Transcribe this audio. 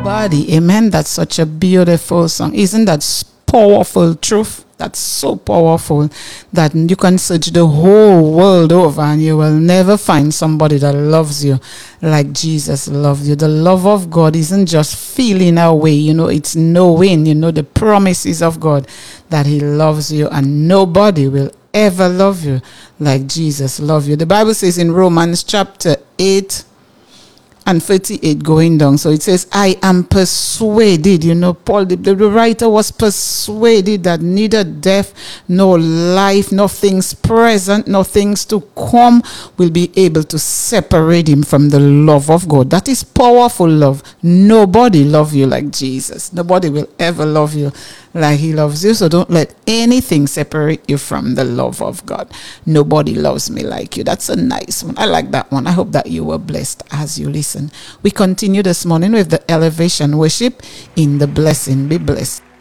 Nobody. Amen. That's such a beautiful song. Isn't that powerful truth? That's so powerful that you can search the whole world over and you will never find somebody that loves you like Jesus loved you. The love of God isn't just feeling our way, it's knowing, the promises of God that he loves you, and nobody will ever love you like Jesus loved you. The Bible says in Romans chapter 8 and 38 going down. So it says, I am persuaded, Paul, the writer was persuaded that neither death, nor life, nor things present, nor things to come will be able to separate him from the love of God. That is powerful love. Nobody loves you like Jesus. Nobody will ever love you like he loves you. So don't let anything separate you from the love of God. Nobody loves me like you. That's a nice one. I like that one. I hope that you were blessed as you listen. We continue this morning with the elevation worship in the blessing. Be blessed.